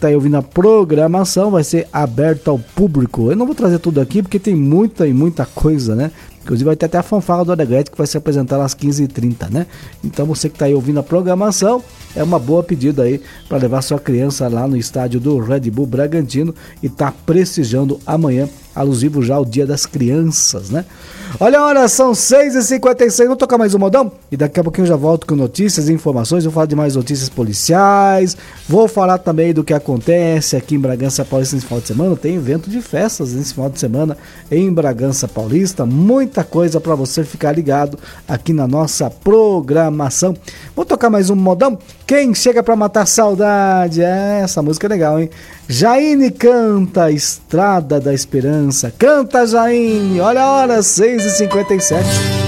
está aí ouvindo a programação, vai ser aberta ao público. Eu não vou trazer tudo aqui porque tem muita coisa, né? Inclusive vai ter até a fanfarra do Alegrete que vai se apresentar às 15h30, né? Então você que está aí ouvindo a programação, é uma boa pedida aí para levar sua criança lá no estádio do Red Bull Bragantino e tá prestigiando amanhã, alusivo já ao Dia das Crianças, né? Olha a hora, são 6h56, vou tocar mais um modão e daqui a pouquinho eu já volto com notícias e informações, vou falar de mais notícias policiais, vou falar também do que acontece aqui em Bragança Paulista nesse final de semana, tem evento de festas nesse final de semana em Bragança Paulista, muita coisa para você ficar ligado aqui na nossa programação. Vou tocar mais um modão, Quem Chega Pra Matar Saudade, essa música é legal, hein? Jaine canta Estrada da Esperança, canta Jaine, olha a hora, 6h57.